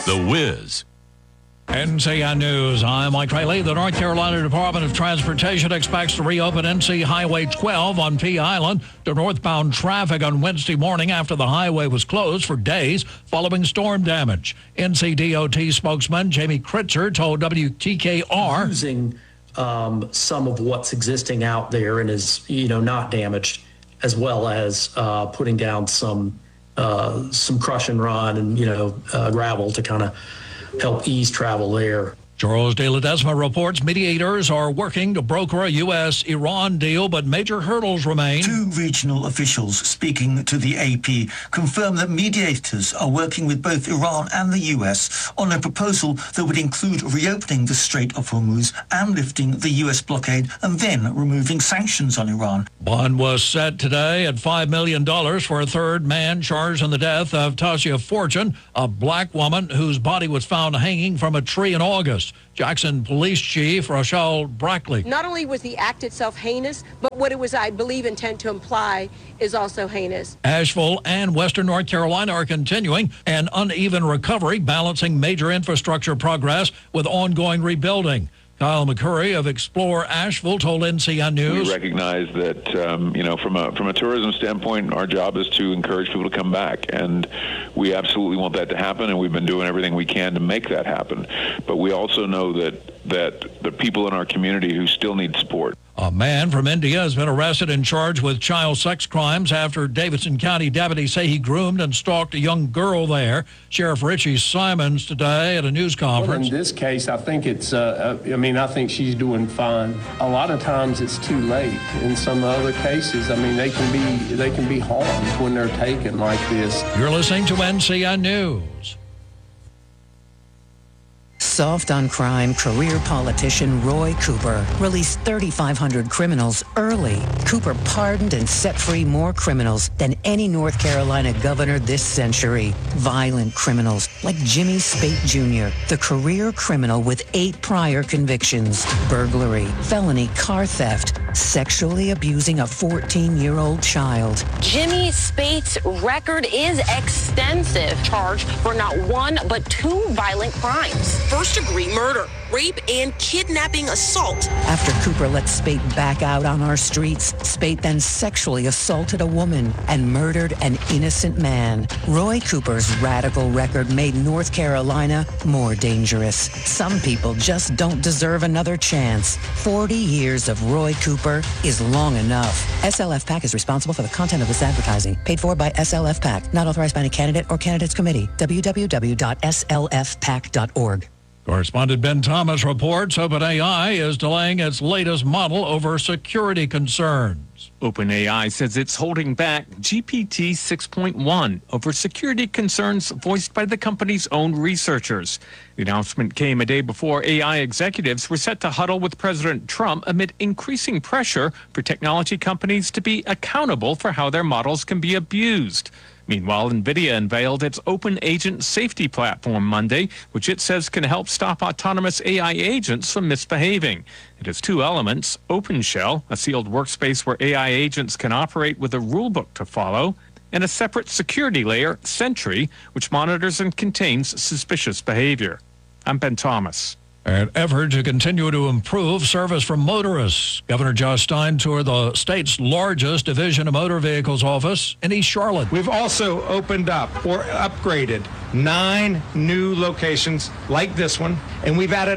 The Wiz. NCN News, I'm Mike Rayleigh. The North Carolina Department of Transportation expects to reopen NC Highway 12 on Pea Island to northbound traffic on Wednesday morning after the highway was closed for days following storm damage. NCDOT spokesman Jamie Kritzer told WTKR, using some of what's existing out there and is, not damaged, as well as putting down some crush and run and, gravel to kind of help ease travel there. Charles De Ledesma reports mediators are working to broker a U.S.-Iran deal, but major hurdles remain. Two regional officials speaking to the AP confirm that mediators are working with both Iran and the U.S. on a proposal that would include reopening the Strait of Hormuz and lifting the U.S. blockade and then removing sanctions on Iran. Bond was set today at $5 million for a third man charged in the death of Tasia Fortune, a black woman whose body was found hanging from a tree in August. Jackson Police Chief Rochelle Brackley. Not only was the act itself heinous, but what it was, I believe, intent to imply is also heinous. Asheville and Western North Carolina are continuing an uneven recovery, balancing major infrastructure progress with ongoing rebuilding. Kyle McCurry of Explore Asheville told NCN News. We recognize that, from a tourism standpoint, our job is to encourage people to come back, and we absolutely want that to happen, and we've been doing everything we can to make that happen. But we also know that the people in our community who still need support. A man from India has been arrested and charged with child sex crimes after Davidson County deputies say he groomed and stalked a young girl there. Sheriff Richie Simons today at a news conference. Well, in this case, I think I think she's doing fine. A lot of times it's too late. In some other cases, they can be harmed when they're taken like this. You're listening to NCN News. Soft on crime career politician Roy Cooper released 3,500 criminals early. Cooper pardoned and set free more criminals than any North Carolina governor this century. Violent criminals like Jimmy Spate Jr., the career criminal with 8 prior convictions: burglary, felony car theft, sexually abusing a 14-year-old child. Jimmy Spate's record is extensive, charged for not one but 2 violent crimes: first-degree murder, rape, and kidnapping assault. After Cooper let Spate back out on our streets, Spate then sexually assaulted a woman and murdered an innocent man. Roy Cooper's radical record made North Carolina more dangerous. Some people just don't deserve another chance. 40 years of Roy Cooper is long enough. SLF PAC is responsible for the content of this advertising. Paid for by SLF PAC. Not authorized by any candidate or candidates committee. www.slfpac.org. Correspondent Ben Thomas reports OpenAI is delaying its latest model over security concerns. OpenAI says it's holding back GPT 6.1 over security concerns voiced by the company's own researchers. The announcement came a day before AI executives were set to huddle with President Trump amid increasing pressure for technology companies to be accountable for how their models can be abused. Meanwhile, NVIDIA unveiled its Open Agent Safety Platform Monday, which it says can help stop autonomous AI agents from misbehaving. It has 2 elements: OpenShell, a sealed workspace where AI agents can operate with a rulebook to follow, and a separate security layer, Sentry, which monitors and contains suspicious behavior. I'm Ben Thomas. An effort to continue to improve service for motorists. Governor Josh Stein toured the state's largest Division of Motor Vehicles office in East Charlotte. We've also opened up or upgraded 9 new locations like this one, and we've added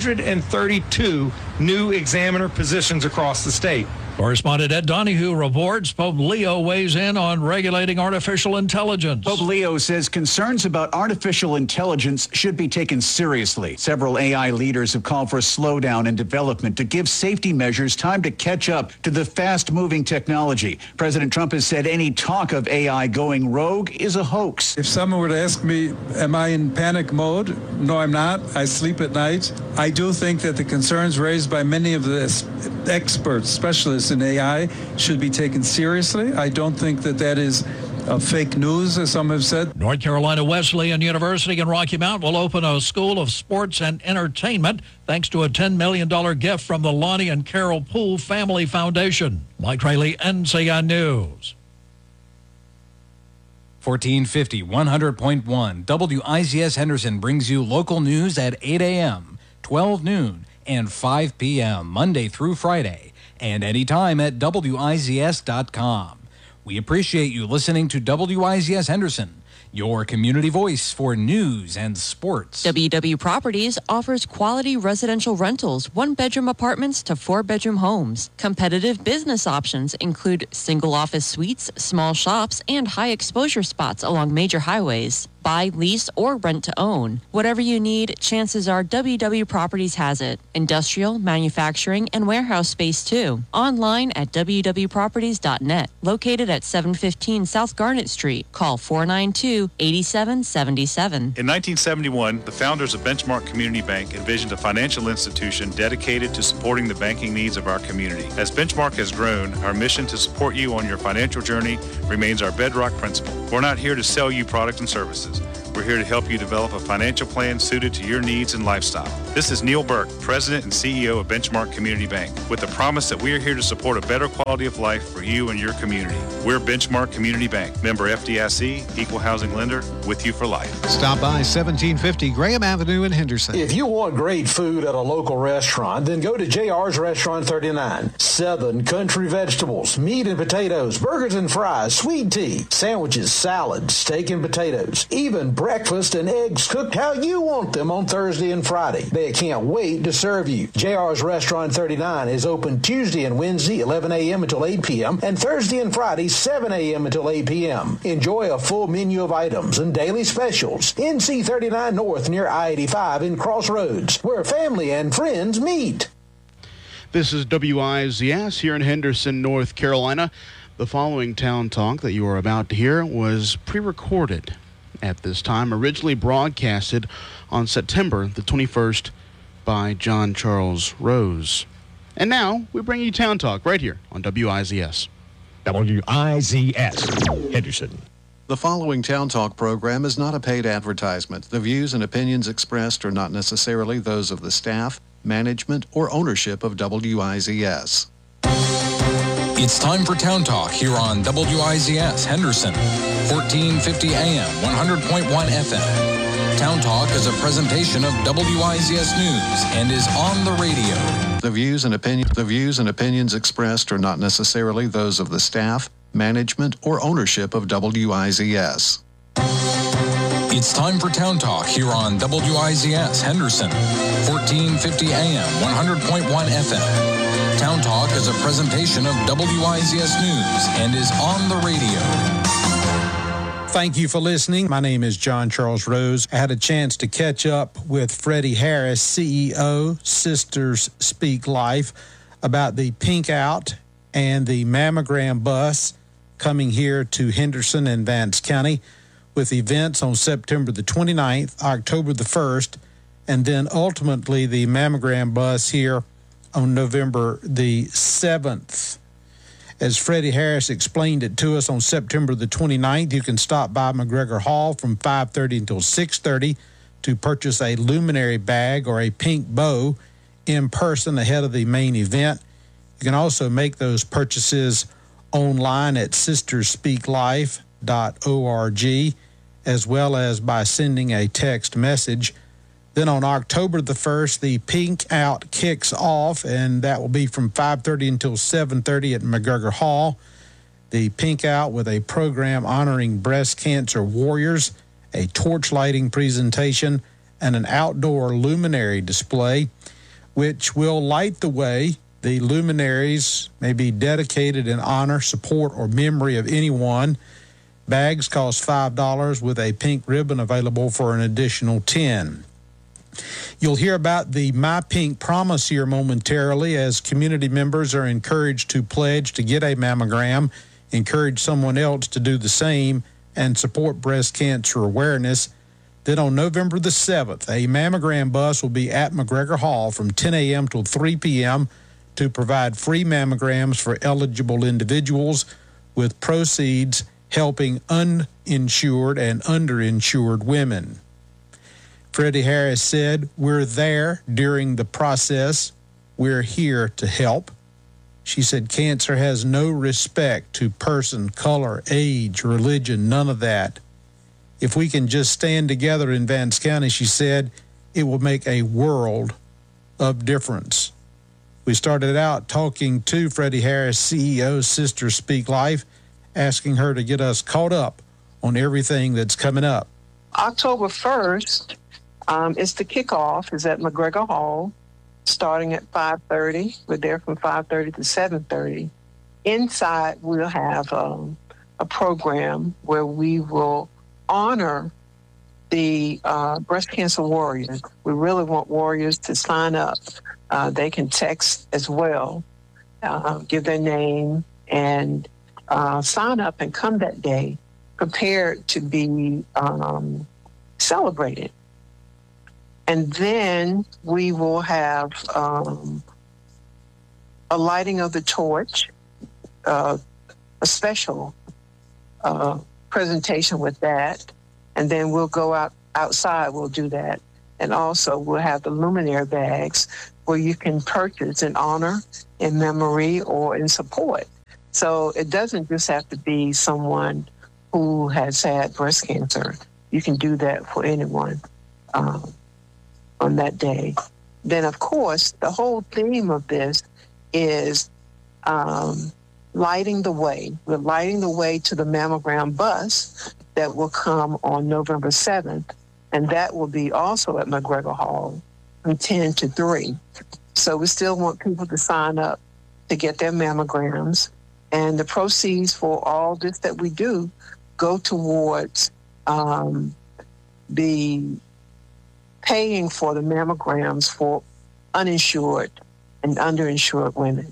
132 new examiner positions across the state. Correspondent Ed Donahue reports Pope Leo weighs in on regulating artificial intelligence. Pope Leo says concerns about artificial intelligence should be taken seriously. Several AI leaders have called for a slowdown in development to give safety measures time to catch up to the fast-moving technology. President Trump has said any talk of AI going rogue is a hoax. If someone were to ask me, am I in panic mode? No, I'm not. I sleep at night. I do think that the concerns raised by many of the experts, specialists in AI, should be taken seriously. I don't think that is fake news, as some have said. North Carolina Wesleyan University in Rocky Mount will open a school of sports and entertainment thanks to a $10 million gift from the Lonnie and Carol Poole Family Foundation. Mike Rayleigh, NCN News. 1450 100.1 WIZS Henderson brings you local news at 8 a.m., 12 noon, and 5 p.m. Monday through Friday, and anytime at WIZS.com. We appreciate you listening to WIZS Henderson, your community voice for news and sports. WW Properties offers quality residential rentals, one-bedroom apartments to four-bedroom homes. Competitive business options include single office suites, small shops, and high-exposure spots along major highways. Buy, lease, or rent to own. Whatever you need, chances are WW Properties has it. Industrial, manufacturing, and warehouse space too. Online at www.properties.net. Located at 715 South Garnet Street. Call 492-8777. In 1971, the founders of Benchmark Community Bank envisioned a financial institution dedicated to supporting the banking needs of our community. As Benchmark has grown, our mission to support you on your financial journey remains our bedrock principle. We're not here to sell you products and services. We're here to help you develop a financial plan suited to your needs and lifestyle. This is Neil Burke, President and CEO of Benchmark Community Bank, with the promise that we are here to support a better quality of life for you and your community. We're Benchmark Community Bank, member FDIC, equal housing lender, with you for life. Stop by 1750 Graham Avenue in Henderson. If you want great food at a local restaurant, then go to JR's Restaurant 39. Southern country vegetables, meat and potatoes, burgers and fries, sweet tea, sandwiches, salads, steak and potatoes, even breakfast and eggs cooked how you want them on Thursday and Friday. They can't wait to serve you. JR's Restaurant 39 is open Tuesday and Wednesday, 11 a.m. until 8 p.m., and Thursday and Friday, 7 a.m. until 8 p.m. Enjoy a full menu of items and daily specials. NC 39 North near I-85 in Crossroads, where family and friends meet. This is WIZS here in Henderson, North Carolina. The following Town Talk that you are about to hear was pre-recorded at this time, originally broadcasted on September the 21st by John Charles Rose. And now we bring you Town Talk right here on WIZS. WIZS, Henderson. The following Town Talk program is not a paid advertisement. The views and opinions expressed are not necessarily those of the staff, management, or ownership of WIZS. It's time for Town Talk here on WIZS Henderson, 1450 AM, 100.1 FM. Town Talk is a presentation of WIZS News and is on the radio. The views and opinions expressed are not necessarily those of the staff, management, or ownership of WIZS. It's time for Town Talk here on WIZS Henderson, 1450 AM, 100.1 FM. Town Talk is a presentation of WIZS News and is on the radio. Thank you for listening. My name is John Charles Rose. I had a chance to catch up with Freddie Harris, CEO, Sisters Speak Life, about the Pink Out and the mammogram bus coming here to Henderson and Vance County, with events on September the 29th, October the 1st, and then ultimately the mammogram bus here on November the 7th. As Freddie Harris explained it to us on September the 29th, you can stop by McGregor Hall from 5:30 until 6:30 to purchase a luminary bag or a pink bow in person ahead of the main event. You can also make those purchases online at sisterspeaklife.org, as well as by sending a text message. Then on October the 1st, the Pink Out kicks off, and that will be from 5:30 until 7:30 at McGregor Hall. The Pink Out with a program honoring breast cancer warriors, a torch lighting presentation, and an outdoor luminary display, which will light the way. The luminaries may be dedicated in honor, support, or memory of anyone. Bags cost $5 with a pink ribbon available for an additional $10. You'll hear about the My Pink Promise here momentarily, as community members are encouraged to pledge to get a mammogram, encourage someone else to do the same, and support breast cancer awareness. Then on November the 7th, a mammogram bus will be at McGregor Hall from 10 a.m. till 3 p.m. to provide free mammograms for eligible individuals, with proceeds helping uninsured and underinsured women. Freddie Harris said, "We're there during the process. We're here to help." She said cancer has no respect to person, color, age, religion, none of that. If we can just stand together in Vance County, she said, it will make a world of difference. We started out talking to Freddie Harris, CEO, Sister Speak Life, asking her to get us caught up on everything that's coming up. October 1st is the kickoff, is at McGregor Hall, starting at 5:30. We're there from 5:30 to 7:30. Inside, we'll have a program where we will honor the breast cancer warriors. We really want warriors to sign up. They can text as well, give their name, and sign up and come that day prepared to be celebrated. And then we will have a lighting of the torch, a special presentation with that. And then we'll go outside, we'll do that. And also we'll have the luminary bags where you can purchase in honor, in memory, or in support. So it doesn't just have to be someone who has had breast cancer. You can do that for anyone on that day. Then, of course, the whole theme of this is lighting the way. We're lighting the way to the mammogram bus that will come on November 7th, and that will be also at McGregor Hall from 10 to 3. So we still want people to sign up to get their mammograms, and the proceeds for all this that we do go towards the paying for the mammograms for uninsured and underinsured women.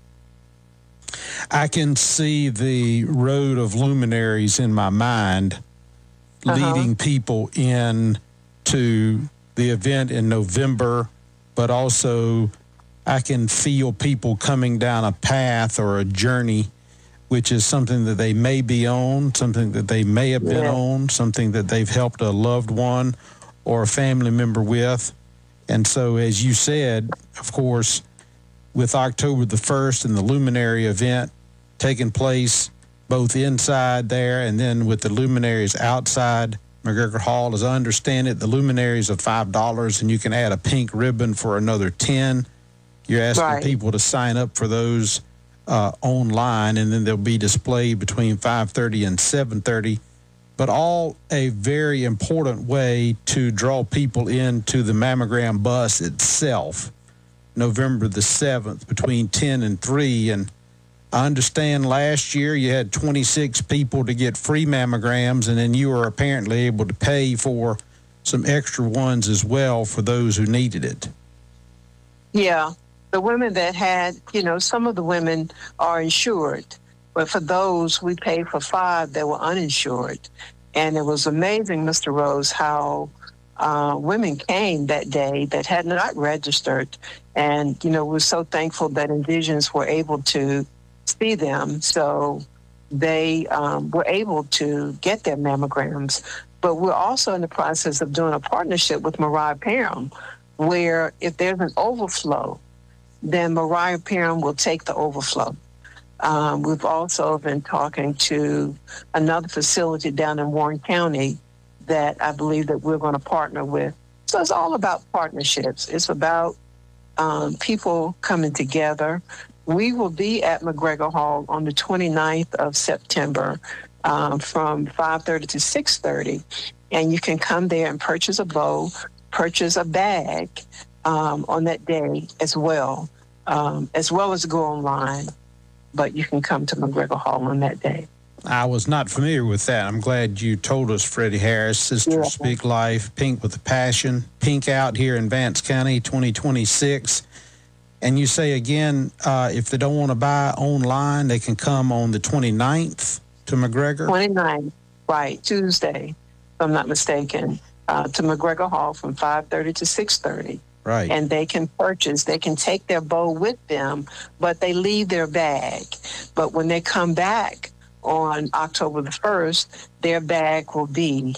I can see the road of luminaries in my mind leading people in to the event in November, but also I can feel people coming down a path or a journey, which is something that they may be on, something that they may have been on, something that they've helped a loved one or a family member with. And so, as you said, of course, with October the 1st and the Luminary event taking place both inside there and then with the luminaries outside McGregor Hall, as I understand it, the luminaries are $5 and you can add a pink ribbon for another $10. You're asking people to sign up for those online, and then they'll be displayed between 5:30 and 7:30. But all a very important way to draw people into the mammogram bus itself, November the 7th, between 10 and 3. And I understand last year you had 26 people to get free mammograms, and then you were apparently able to pay for some extra ones as well for those who needed it. Yeah. The women that had, some of the women are insured, but for those, we paid for 5 that were uninsured. And it was amazing, Mr. Rose, how women came that day that had not registered. And, we're so thankful that Envisions were able to see them. So they were able to get their mammograms. But we're also in the process of doing a partnership with Mariah Parham, where if there's an overflow, then Mariah Parham will take the overflow. We've also been talking to another facility down in Warren County that I believe that we're going to partner with. So it's all about partnerships. It's about people coming together. We will be at McGregor Hall on the 29th of September from 5:30 to 6:30. And you can come there and purchase a bow, purchase a bag on that day as well as go online. But you can come to McGregor Hall on that day. I was not familiar with that. I'm glad you told us, Freddie Harris. Sister Speak Life, Pink with a Passion. Pink Out here in Vance County, 2026. And you say again, if they don't want to buy online, they can come on the 29th to McGregor? 29th, right, Tuesday, if I'm not mistaken, to McGregor Hall from 5:30 to 6:30. Right. And they can take their bow with them, but they leave their bag. But when they come back on October the 1st, their bag will be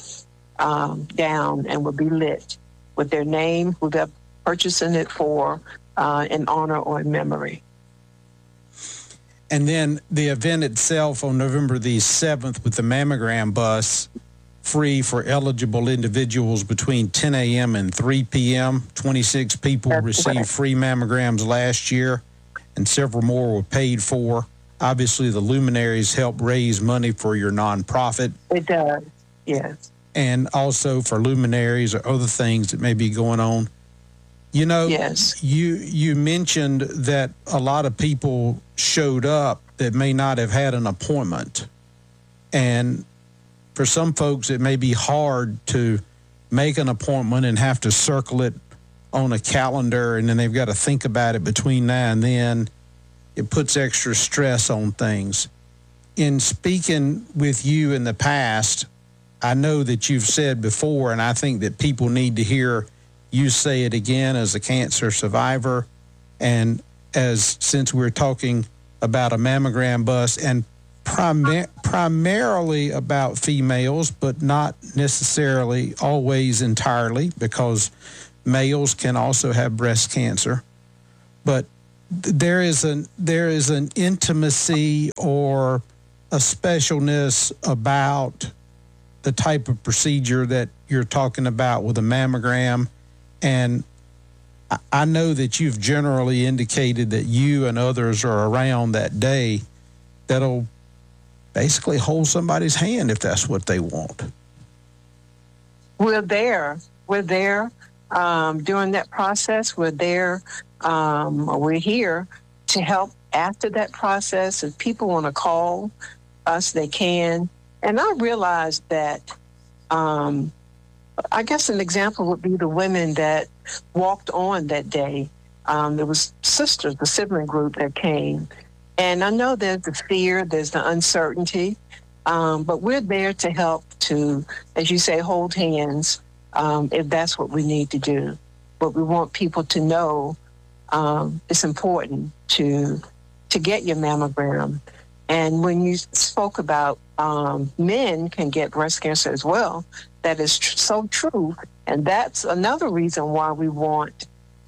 down and will be lit with their name, who they're purchasing it for, in honor or in memory. And then the event itself on November the 7th with the mammogram bus, free for eligible individuals between 10 a.m. and 3 p.m. 26 people received free mammograms last year, and several more were paid for. Obviously, the luminaries help raise money for your nonprofit. It does, yes. And also for luminaries or other things that may be going on. You know, yes. you mentioned that a lot of people showed up that may not have had an appointment. And for some folks, it may be hard to make an appointment and have to circle it on a calendar, and then they've got to think about it between now and then. It puts extra stress on things. In speaking with you in the past, I know that you've said before, and I think that people need to hear you say it again as a cancer survivor, and since we're talking about a mammogram bus, and primarily about females, but not necessarily always entirely, because males can also have breast cancer. But there is an intimacy or a specialness about the type of procedure that you're talking about with a mammogram. And I know that you've generally indicated that you and others are around that day that'll basically hold somebody's hand if that's what they want. We're there. We're there during that process. We're there. We're here to help after that process. If people want to call us, they can. And I realized that, I guess an example would be the women that walked on that day. There was sisters, the sibling group that came. And I know there's the fear, there's the uncertainty, but we're there to help to, as you say, hold hands if that's what we need to do. But we want people to know it's important to get your mammogram. And when you spoke about men can get breast cancer as well, that is so true. And that's another reason why we want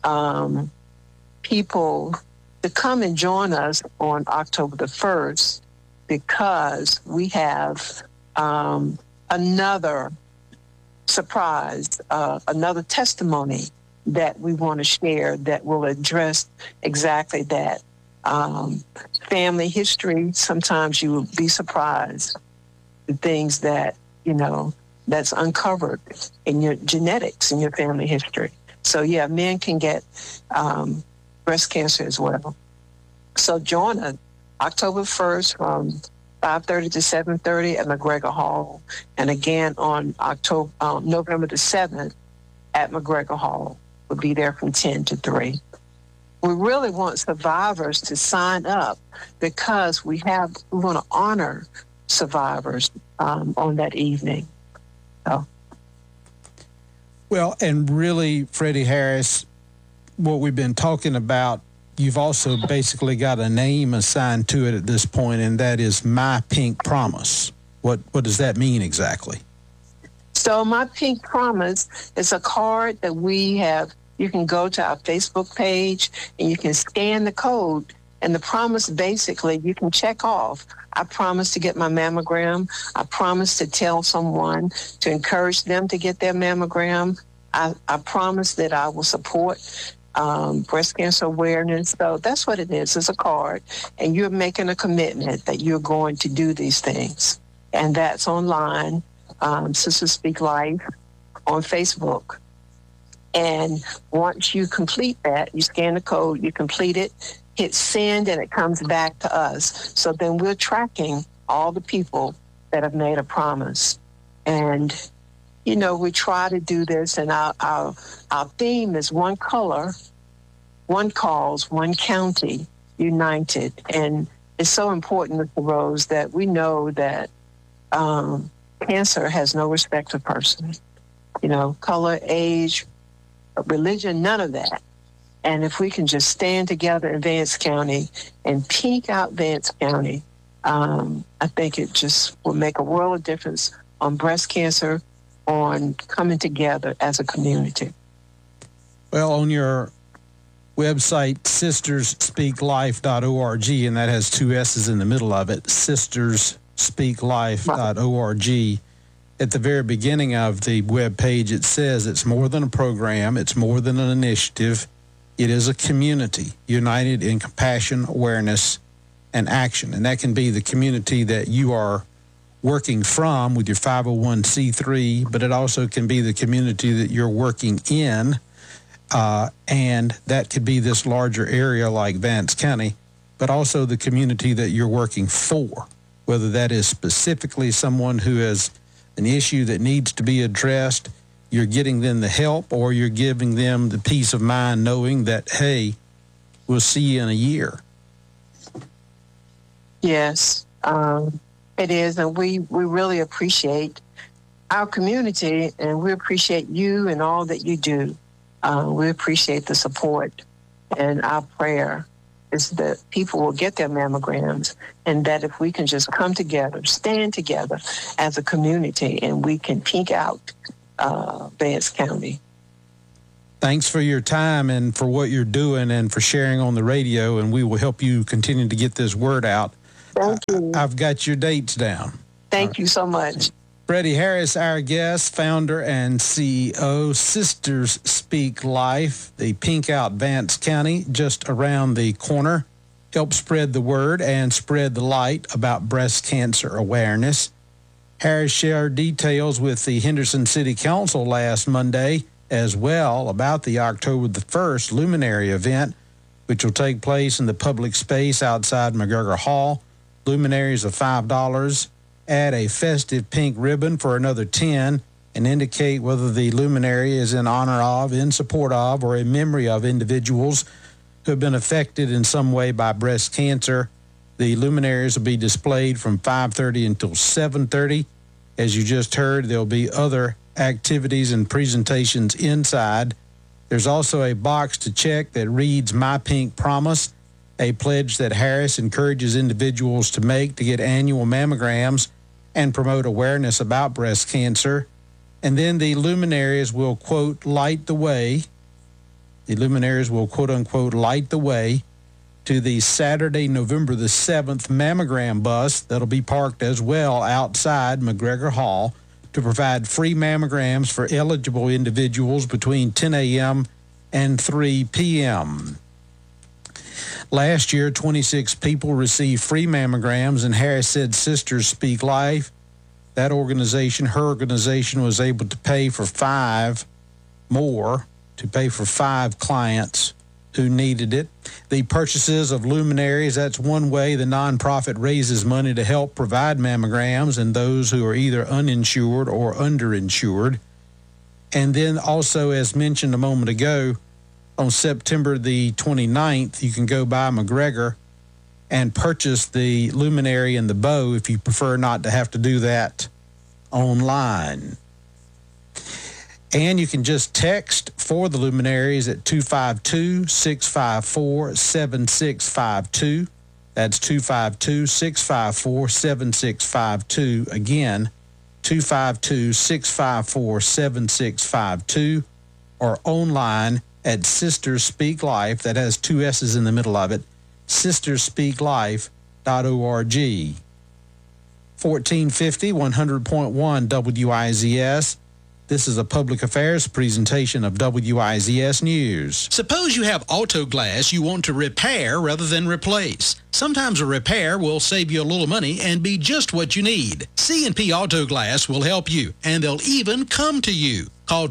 people to come and join us on October the 1st, because we have another surprise, another testimony that we want to share that will address exactly that. Family history, sometimes you will be surprised the things that, that's uncovered in your genetics, in your family history. So yeah, men can get breast cancer as well. So join us October 1st from 5:30 to 7:30 at McGregor Hall, and again on November the 7th at McGregor Hall. We'll be there from 10 to 3. We really want survivors to sign up because we want to honor survivors on that evening. So. Well, and really, Freddie Harris, what we've been talking about, you've also basically got a name assigned to it at this point, and that is My Pink Promise. What does that mean exactly? So My Pink Promise is a card that we have. You can go to our Facebook page and you can scan the code. And the promise, basically, you can check off. I promise to get my mammogram. I promise to tell someone to encourage them to get their mammogram. I promise that I will support breast cancer awareness. So that's what it is. It's a card. And you're making a commitment that you're going to do these things. And that's online, Sisters Speak Life on Facebook. And once you complete that, you scan the code, you complete it, hit send, and it comes back to us. So then we're tracking all the people that have made a promise. And, we try to do this, and our theme is one color, one cause, one county, united. And it's so important, Mr. Rose, that we know that cancer has no respect of person. Color, age, religion, none of that. And if we can just stand together in Vance County and peak out Vance County, I think it just will make a world of difference on breast cancer, on coming together as a community. Well, on your website, sistersspeaklife.org, and that has 2 S's in the middle of it, sistersspeaklife.org. At the very beginning of the web page, it says it's more than a program, it's more than an initiative. It is a community united in compassion, awareness, and action. And that can be the community that you are working from with your 501c3, but it also can be the community that you're working in. And that could be this larger area like Vance County, but also the community that you're working for, whether that is specifically someone who has an issue that needs to be addressed, you're getting them the help, or you're giving them the peace of mind knowing that, hey, we'll see you in a year. Yes, it is. And we really appreciate our community, and we appreciate you and all that you do. We appreciate the support, and our prayer is that people will get their mammograms, and that if we can just come together, stand together as a community, and we can pink out Vance County. Thanks for your time and for what you're doing and for sharing on the radio, and we will help you continue to get this word out. Thank you. I've got your dates down. Thank you so much. Freddie Harris, our guest, founder and CEO, Sisters Speak Life, the Pink Out Vance County, just around the corner. Help spread the word and spread the light about breast cancer awareness. Harris shared details with the Henderson City Council last Monday as well about the October the 1st Luminary event, which will take place in the public space outside McGregor Hall. Luminaries of $5. Add a festive pink ribbon for another $10 and indicate whether the luminary is in honor of, in support of, or in memory of individuals who have been affected in some way by breast cancer. The luminaries will be displayed from 5:30 until 7:30. As you just heard, there'll be other activities and presentations inside. There's also a box to check that reads My Pink Promise, a pledge that Harris encourages individuals to make to get annual mammograms and promote awareness about breast cancer. And then the luminaries will, quote, light the way. The luminaries will, quote, unquote, light the way to the Saturday, November the 7th mammogram bus that'll be parked as well outside McGregor Hall to provide free mammograms for eligible individuals between 10 a.m. and 3 p.m. Last year, 26 people received free mammograms, and Harris said Sisters Speak Life, that organization, her organization, was able to pay for 5 clients who needed it. The purchases of luminaries, that's one way the nonprofit raises money to help provide mammograms and those who are either uninsured or underinsured. And then also, as mentioned a moment ago, on September the 29th, you can go by McGregor and purchase the luminary and the bow if you prefer not to have to do that online. And you can just text for the luminaries at 252-654-7652. That's 252-654-7652. Again, 252-654-7652, or online at Sisters Speak Life, that has 2 S's in the middle of it, sistersspeaklife.org. 1450, 100.1 WIZS. This is a public affairs presentation of WIZS News. Suppose you have auto glass you want to repair rather than replace. Sometimes a repair will save you a little money and be just what you need. C&P Auto Glass will help you, and they'll even come to you. Call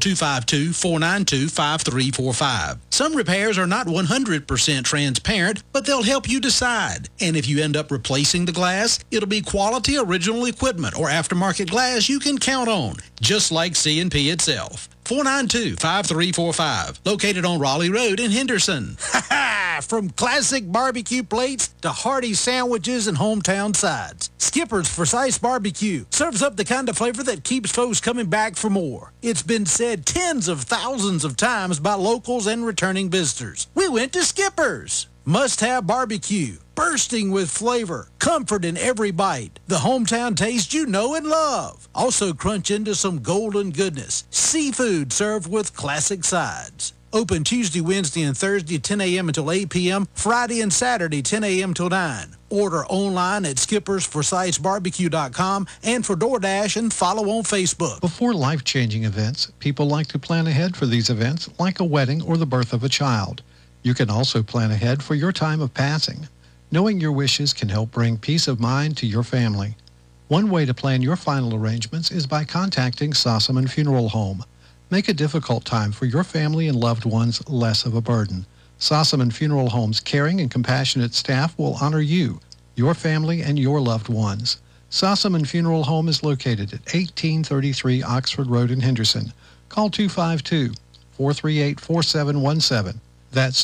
252-492-5345. Some repairs are not 100% transparent, but they'll help you decide. And if you end up replacing the glass, it'll be quality original equipment or aftermarket glass you can count on, just like C&P itself. 492-5345, located on Raleigh Road in Henderson. From classic barbecue plates to hearty sandwiches and hometown sides, Skipper's Precise Barbecue serves up the kind of flavor that keeps folks coming back for more. It's been said tens of thousands of times by locals and returning visitors. We went to Skipper's. Must-have barbecue, bursting with flavor, comfort in every bite, the hometown taste you know and love. Also crunch into some golden goodness, seafood served with classic sides. Open Tuesday, Wednesday, and Thursday, 10 a.m. until 8 p.m. Friday and Saturday, 10 a.m. till 9. Order online at skippersforsicebarbecue.com and for DoorDash, and follow on Facebook. Before life-changing events, people like to plan ahead for these events, like a wedding or the birth of a child. You can also plan ahead for your time of passing. Knowing your wishes can help bring peace of mind to your family. One way to plan your final arrangements is by contacting Sossaman Funeral Home. Make a difficult time for your family and loved ones less of a burden. Sossaman Funeral Home's caring and compassionate staff will honor you, your family, and your loved ones. Sossaman Funeral Home is located at 1833 Oxford Road in Henderson. Call 252-438-4717. That's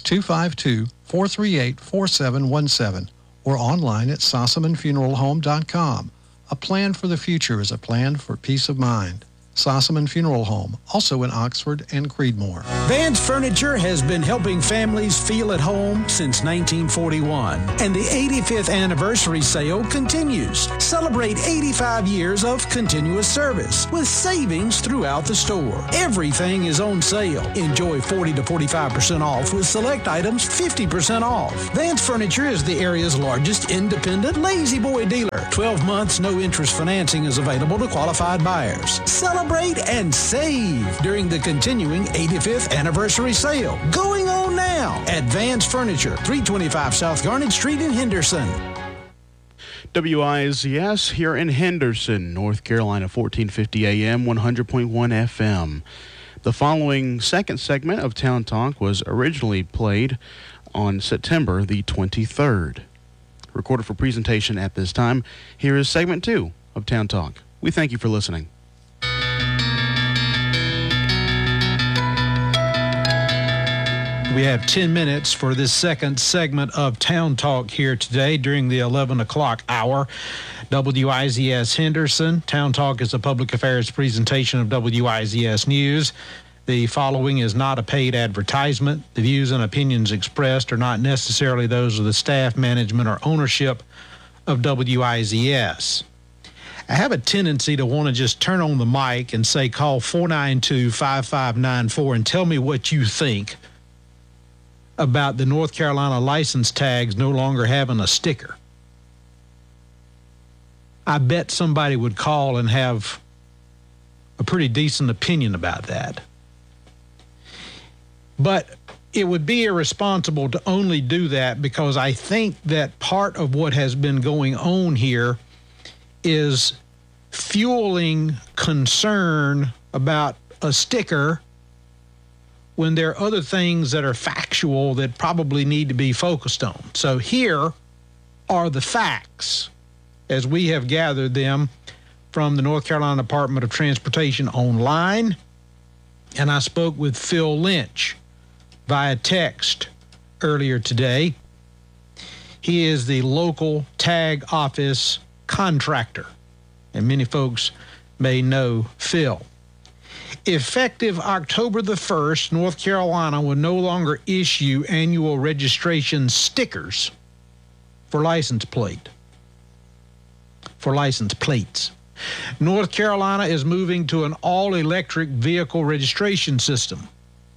252-438-4717. Or online at SossamanFuneralHome.com. A plan for the future is a plan for peace of mind. Sossaman Funeral Home, also in Oxford and Creedmoor. Vance Furniture has been helping families feel at home since 1941, and the 85th anniversary sale continues. Celebrate 85 years of continuous service with savings throughout the store. Everything is on sale. Enjoy 40 to 45% off with select items 50% off. Vance Furniture is the area's largest independent Lazy Boy dealer. 12 months, no interest financing is available to qualified buyers. Celebrate and save during the continuing 85th anniversary sale. Going on now at Vance Furniture, 325 South Garnet Street in Henderson. WIZS here in Henderson, North Carolina, 1450 AM, 100.1 FM. The following second segment of Town Talk was originally played on September the 23rd. Recorded for presentation at this time, here is segment 2 of Town Talk. We thank you for listening. We have 10 minutes for this second segment of Town Talk here today during the 11 o'clock hour. WIZS Henderson. Town Talk is a public affairs presentation of WIZS News. The following is not a paid advertisement. The views and opinions expressed are not necessarily those of the staff, management, or ownership of WIZS. I have a tendency to want to just turn on the mic and say, call 492-5594 and tell me what you think about the North Carolina license tags no longer having a sticker. I bet somebody would call and have a pretty decent opinion about that. But it would be irresponsible to only do that because I think that part of what has been going on here is fueling concern about a sticker when there are other things that are factual that probably need to be focused on. So here are the facts as we have gathered them from the North Carolina Department of Transportation online. And I spoke with Phil Lynch via text earlier today. He is the local tag office contractor, and many folks may know Phil. Effective October the 1st, North Carolina will no longer issue annual registration stickers for license plates. North Carolina is moving to an all-electric vehicle registration system.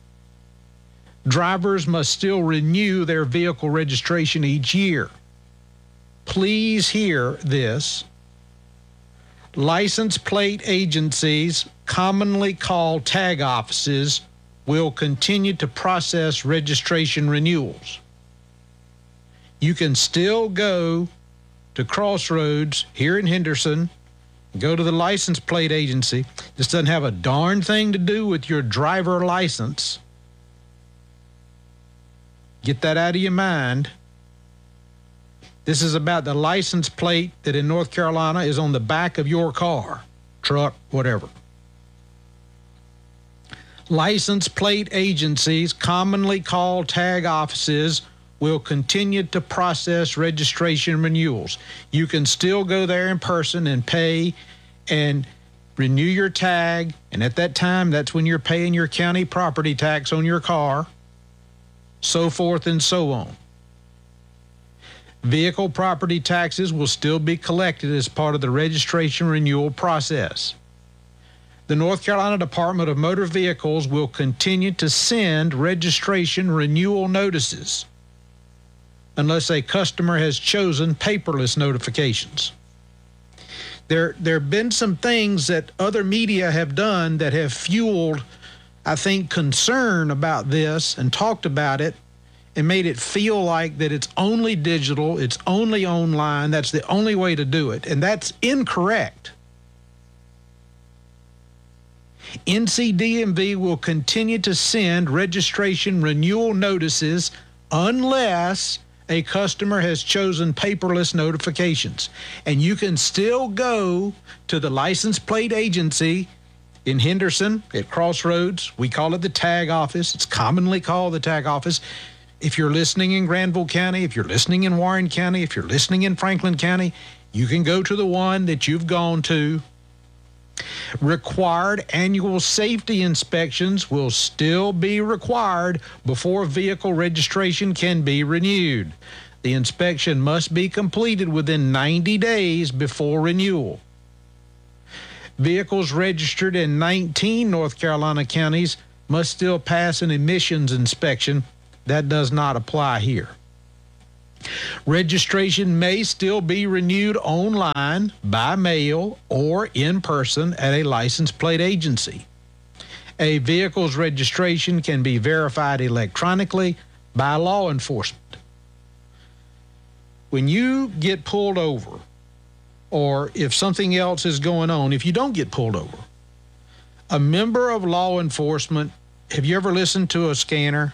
Drivers must still renew their vehicle registration each year. Please hear this. License plate agencies, commonly called tag offices, will continue to process registration renewals. You can still go to Crossroads here in Henderson, go to the license plate agency. This doesn't have a darn thing to do with your driver license. Get that out of your mind. This is about the license plate that in North Carolina is on the back of your car, truck, whatever. License plate agencies, commonly called tag offices, will continue to process registration renewals. You can still go there in person and pay and renew your tag, and at that time, that's when you're paying your county property tax on your car, so forth and so on. Vehicle property taxes will still be collected as part of the registration renewal process. the North Carolina Department of Motor Vehicles will continue to send registration renewal notices unless a customer has chosen paperless notifications. There have been some things that other media have done that have fueled, I think, concern about this and talked about it and made it feel like that it's only digital, it's only online, that's the only way to do it, and that's incorrect. NCDMV will continue to send registration renewal notices unless a customer has chosen paperless notifications. And you can still go to the license plate agency in Henderson at Crossroads. We call it the tag office. It's commonly called the tag office. If you're listening in Granville County, if you're listening in Warren County, if you're listening in Franklin County, you can go to the one that you've gone to. Required annual safety inspections will still be required before vehicle registration can be renewed. The inspection must be completed within 90 days before renewal. Vehicles registered in 19 North Carolina counties must still pass an emissions inspection. That does not apply here. Registration may still be renewed online, by mail, or in person at a license plate agency. A vehicle's registration can be verified electronically by law enforcement. When you get pulled over, or if something else is going on, if you don't get pulled over, a member of law enforcement, have you ever listened to a scanner?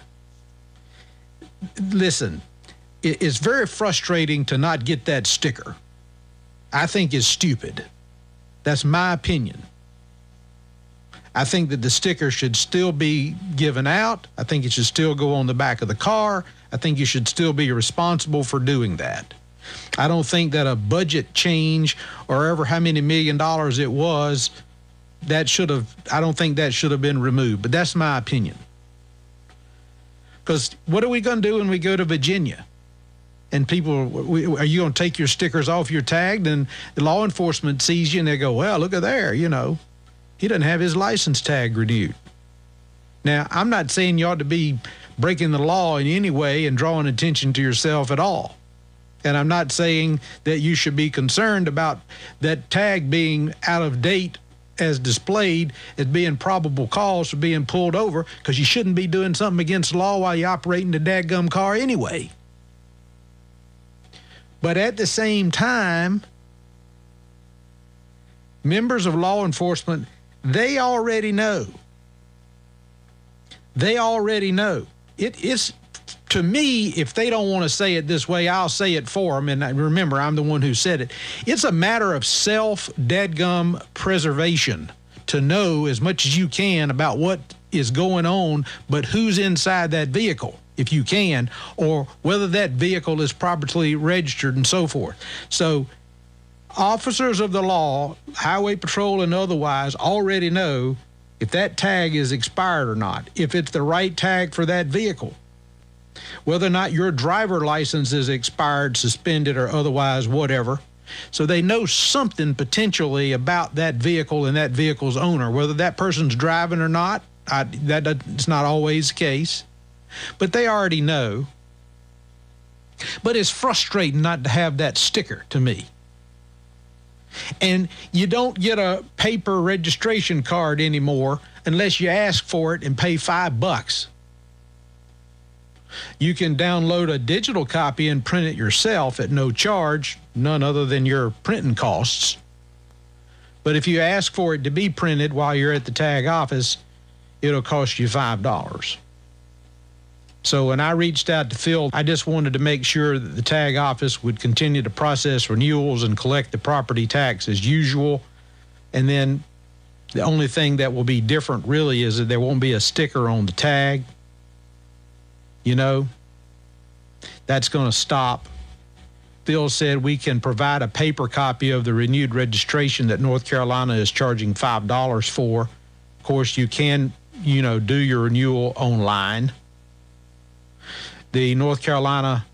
Listen. It's very frustrating to not get that sticker. I think it's stupid. That's my opinion. I think that the sticker should still be given out. I think it should still go on the back of the car. I think you should still be responsible for doing that. I don't think that a budget change or ever how many $1 million it was, I don't think that should have been removed. But that's my opinion. Because what are we going to do when we go to Virginia? And people, are you going to take your stickers off your tag? Then the law enforcement sees you and they go, well, look at there, he doesn't have his license tag renewed. Now, I'm not saying you ought to be breaking the law in any way and drawing attention to yourself at all. And I'm not saying that you should be concerned about that tag being out of date as displayed as being probable cause for being pulled over, because you shouldn't be doing something against the law while you're operating the dadgum car anyway. But at the same time, members of law enforcement, they already know. They already know. It's, to me, if they don't want to say it this way, I'll say it for them. And remember, I'm the one who said it. It's a matter of self-dadgum preservation to know as much as you can about what is going on, but who's inside that vehicle, if you can, or whether that vehicle is properly registered and so forth. So officers of the law, highway patrol and otherwise, already know if that tag is expired or not, if it's the right tag for that vehicle, whether or not your driver license is expired, suspended, or otherwise whatever. So they know something potentially about that vehicle and that vehicle's owner, whether that person's driving or not. It's not always the case. But they already know. But it's frustrating not to have that sticker to me. And you don't get a paper registration card anymore unless you ask for it and pay $5. You can download a digital copy and print it yourself at no charge, none other than your printing costs. But if you ask for it to be printed while you're at the tag office, it'll cost you $5. So when I reached out to Phil, I just wanted to make sure that the tag office would continue to process renewals and collect the property tax as usual. And then the only thing that will be different really is that there won't be a sticker on the tag. That's going to stop. Phil said we can provide a paper copy of the renewed registration that North Carolina is charging $5 for. Of course, you can, do your renewal online. The North Carolina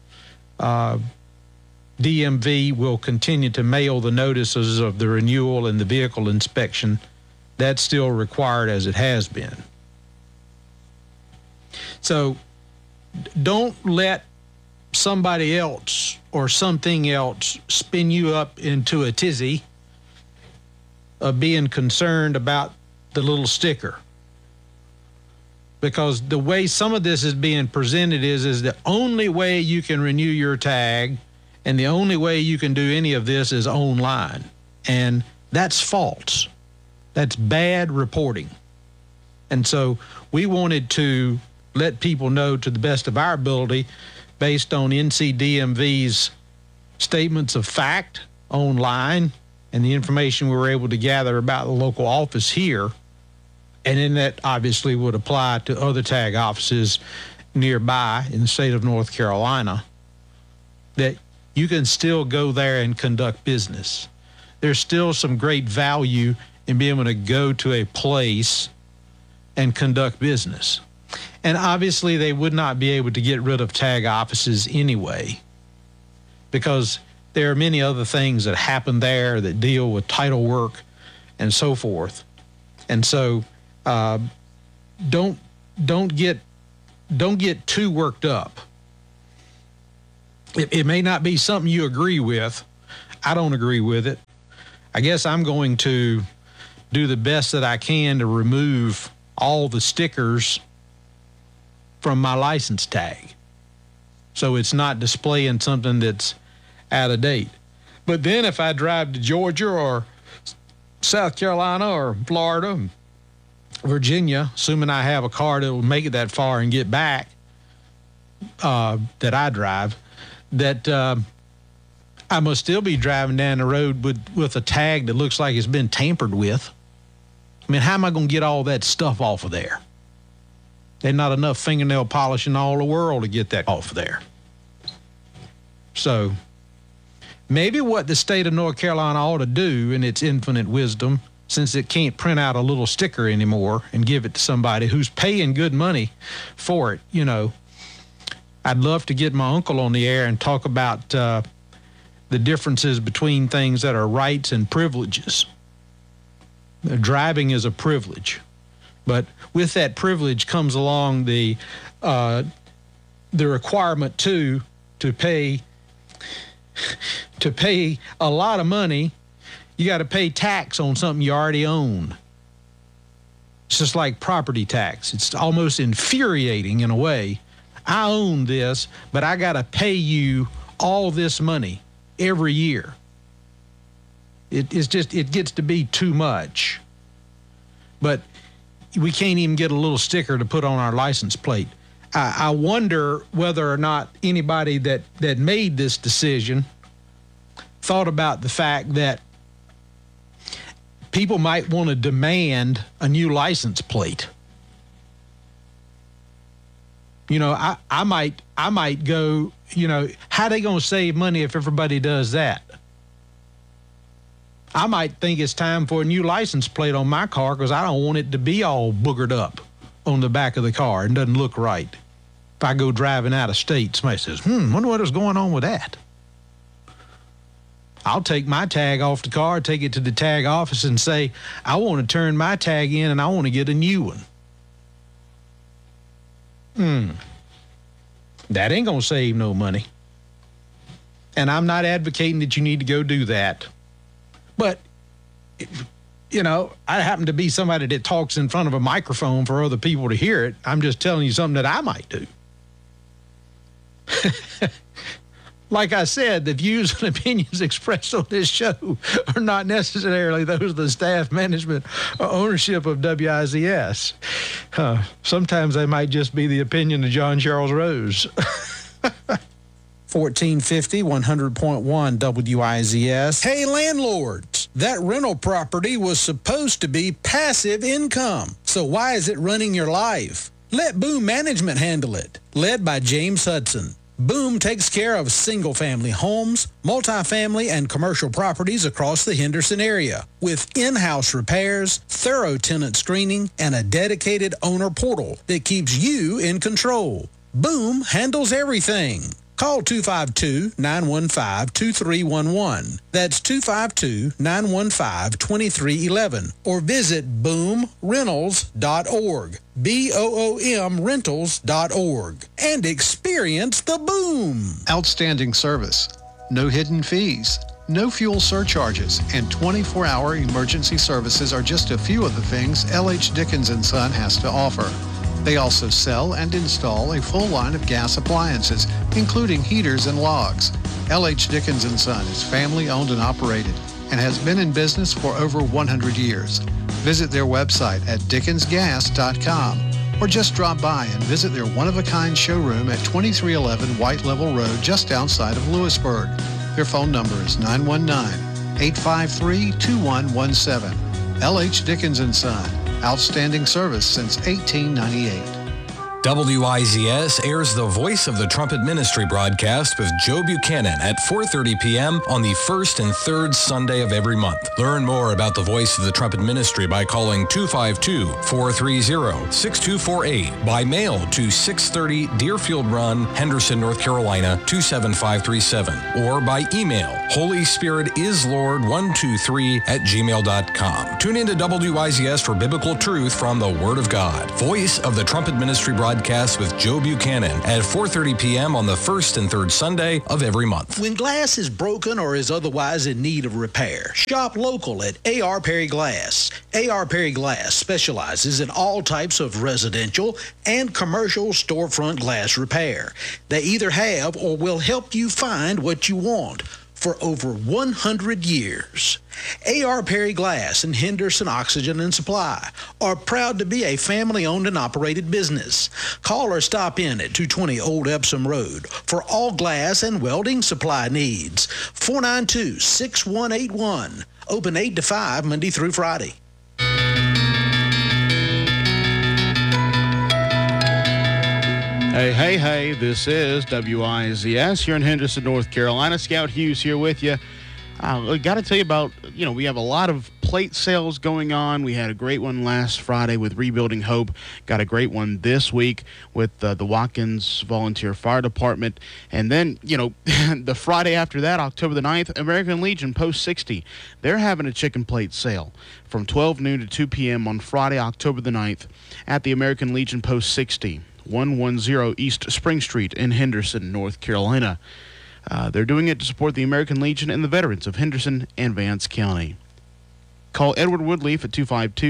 DMV will continue to mail the notices of the renewal and the vehicle inspection That's still required as it has been. So don't let somebody else or something else spin you up into a tizzy of being concerned about the little sticker. Because the way some of this is being presented is the only way you can renew your tag and the only way you can do any of this is online. And that's false. That's bad reporting. And so we wanted to let people know to the best of our ability, based on NCDMV's statements of fact online and the information we were able to gather about the local office here, and then that obviously would apply to other tag offices nearby in the state of North Carolina, that you can still go there and conduct business. There's still some great value in being able to go to a place and conduct business. And obviously they would not be able to get rid of tag offices anyway, because there are many other things that happen there that deal with title work and so forth. And so don't get too worked up. It may not be something you agree with. I don't agree with it. I guess I'm going to do the best that I can to remove all the stickers from my license tag, so it's not displaying something that's out of date. But then if I drive to Georgia or South Carolina or Florida, Virginia, assuming I have a car that will make it that far and get back, that I drive, that I must still be driving down the road with a tag that looks like it's been tampered with. I mean, how am I going to get all that stuff off of there? There's not enough fingernail polish in all the world to get that off of there. So maybe what the state of North Carolina ought to do in its infinite wisdom, since it can't print out a little sticker anymore and give it to somebody who's paying good money for it, you know, I'd love to get my uncle on the air and talk about the differences between things that are rights and privileges. Driving is a privilege, but with that privilege comes along the requirement to pay a lot of money. You got to pay tax on something you already own. It's just like property tax. It's almost infuriating in a way. I own this, but I got to pay you all this money every year. It gets to be too much. But we can't even get a little sticker to put on our license plate. I wonder whether or not anybody that made this decision thought about the fact that people might want to demand a new license plate. You know, I might go, you know, how are they going to save money if everybody does that? I might think it's time for a new license plate on my car because I don't want it to be all boogered up on the back of the car and doesn't look right. If I go driving out of state, somebody says, wonder what is going on with that. I'll take my tag off the car, take it to the tag office and say, I want to turn my tag in and I want to get a new one. That ain't going to save no money. And I'm not advocating that you need to go do that. But, you know, I happen to be somebody that talks in front of a microphone for other people to hear it. I'm just telling you something that I might do. Like I said, the views and opinions expressed on this show are not necessarily those of the staff, management, or ownership of WIZS. Sometimes they might just be the opinion of John Charles Rose. 1450, 100.1 WIZS. Hey, landlords, that rental property was supposed to be passive income. So why is it running your life? Let Boom Management handle it. Led by James Hudson. Boom takes care of single-family homes, multifamily, and commercial properties across the Henderson area with in-house repairs, thorough tenant screening, and a dedicated owner portal that keeps you in control. Boom handles everything. Call 252-915-2311. That's 252-915-2311. Or visit boomrentals.org. BOOM rentals.org. And experience the boom. Outstanding service. No hidden fees. No fuel surcharges. And 24-hour emergency services are just a few of the things LH Dickens & Son has to offer. They also sell and install a full line of gas appliances, including heaters and logs. LH Dickens & Son is family owned and operated and has been in business for over 100 years. Visit their website at dickensgas.com or just drop by and visit their one-of-a-kind showroom at 2311 White Level Road just outside of Lewisburg. Their phone number is 919-853-2117. LH Dickens & Son. Outstanding service since 1898. WIZS airs the Voice of the Trumpet Ministry broadcast with Joe Buchanan at 4:30 p.m. on the first and third Sunday of every month. Learn more about the Voice of the Trumpet Ministry by calling 252-430-6248, by mail to 630 Deerfield Run, Henderson, North Carolina 27537, or by email holyspiritisLord123@gmail.com. Tune into WIZS for biblical truth from the Word of God. Voice of the Trumpet Ministry broadcast with Joe Buchanan at 4:30 p.m. on the first and third Sunday of every month. When glass is broken or is otherwise in need of repair, shop local at A.R. Perry Glass. A.R. Perry Glass specializes in all types of residential and commercial storefront glass repair. They either have or will help you find what you want for over 100 years. A.R. Perry Glass and Henderson Oxygen and Supply are proud to be a family-owned and operated business. Call or stop in at 220 Old Epsom Road for all glass and welding supply needs. 492-6181. Open 8 to 5 Monday through Friday. Hey, this is WIZS here in Henderson, North Carolina. Scout Hughes here with you. I got to tell you about, we have a lot of plate sales going on. We had a great one last Friday with Rebuilding Hope. Got a great one this week with the Watkins Volunteer Fire Department. And then, the Friday after that, October the 9th, American Legion Post 60. They're having a chicken plate sale from 12 noon to 2 p.m. on Friday, October the 9th at the American Legion Post 60. 110 East Spring Street in Henderson, North Carolina. They're doing it to support the American Legion and the veterans of Henderson and Vance County. Call Edward Woodleaf at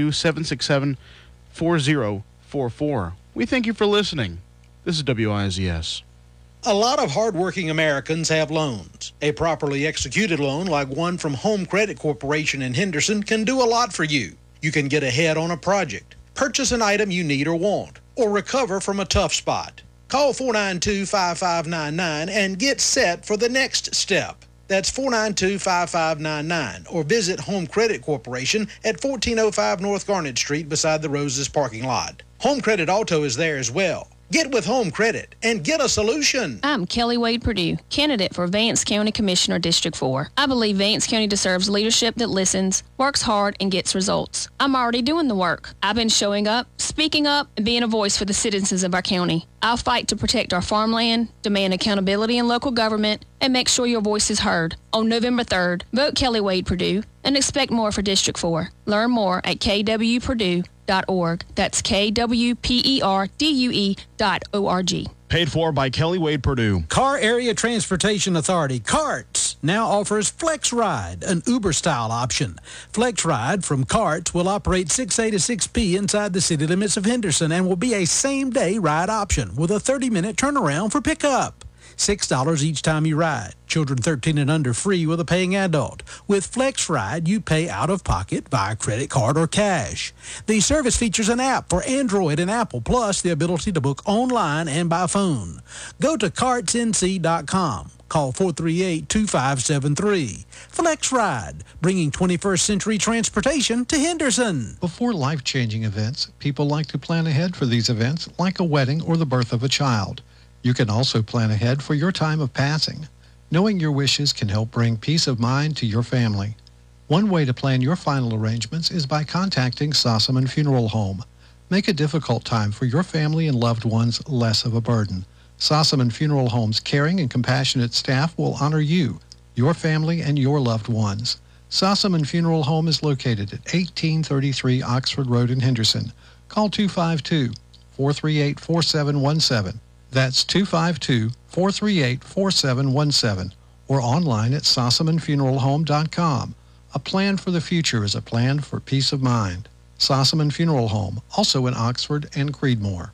252-767-4044. We thank you for listening. This is WIZS. A lot of hardworking Americans have loans. A properly executed loan like one from Home Credit Corporation in Henderson can do a lot for you. You can get ahead on a project, purchase an item you need or want, or recover from a tough spot. Call 492-5599 and get set for the next step. That's 492-5599, or visit Home Credit Corporation at 1405 North Garnet Street beside the Roses parking lot. Home Credit Auto is there as well. Get with Home Credit and get a solution. I'm Kelly Wade Purdue, candidate for Vance County Commissioner District 4. I believe Vance County deserves leadership that listens, works hard, and gets results. I'm already doing the work. I've been showing up, speaking up, and being a voice for the citizens of our county. I'll fight to protect our farmland, demand accountability in local government, and make sure your voice is heard. On November 3rd, vote Kelly Wade Purdue and expect more for District 4. Learn more at kwpurdue.org. That's KWPERDUE.org. Paid for by Kelly Wade Purdue. Car Area Transportation Authority, CARTS, now offers Flex Ride, an Uber-style option. Flex Ride from CARTS will operate 6A to 6P inside the city limits of Henderson and will be a same-day ride option with a 30-minute turnaround for pickup. $6 each time you ride. Children 13 and under free with a paying adult. With Flex Ride, you pay out of pocket via credit card or cash. The service features an app for Android and Apple, plus the ability to book online and by phone. Go to cartsnc.com. Call 438-2573. Flex Ride, bringing 21st century transportation to Henderson. Before life-changing events, people like to plan ahead for these events, like a wedding or the birth of a child. You can also plan ahead for your time of passing. Knowing your wishes can help bring peace of mind to your family. One way to plan your final arrangements is by contacting Sossaman Funeral Home. Make a difficult time for your family and loved ones less of a burden. Sossaman Funeral Home's caring and compassionate staff will honor you, your family, and your loved ones. Sossaman Funeral Home is located at 1833 Oxford Road in Henderson. Call 252-438-4717. That's 252-438-4717. Or online at sossamanfuneralhome.com. A plan for the future is a plan for peace of mind. Sossaman Funeral Home, also in Oxford and Creedmoor.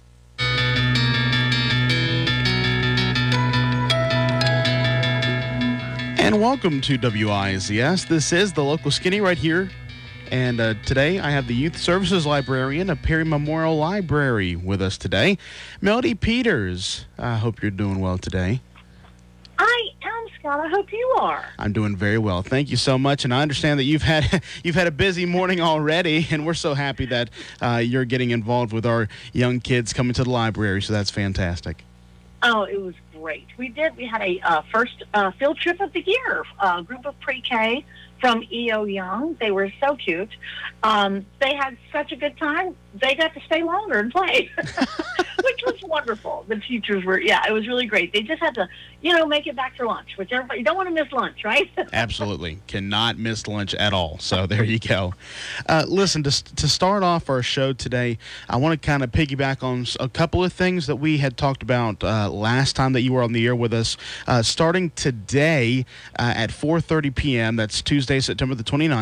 And welcome to WIZS. This is the local skinny right here. And today I have the Youth Services Librarian of Perry Memorial Library with us today, Melody Peters. I hope you're doing well today. I am, Scott. I hope you are. I'm doing very well. Thank you so much. And I understand that you've had a busy morning already, and we're so happy that you're getting involved with our young kids coming to the library. So that's fantastic. Oh, it was great. We had a first field trip of the year, a group of pre-K from E.O. Young. They were so cute. They had such a good time. They got to stay longer and play, which was wonderful. The teachers were, it was really great. They just had to, make it back for lunch, which everybody, you don't want to miss lunch, right? Absolutely. Cannot miss lunch at all. So there you go. Listen, to start off our show today, I want to kind of piggyback on a couple of things that we had talked about last time that you were on the air with us. Starting today at 4:30 p.m., that's Tuesday, September the 29th,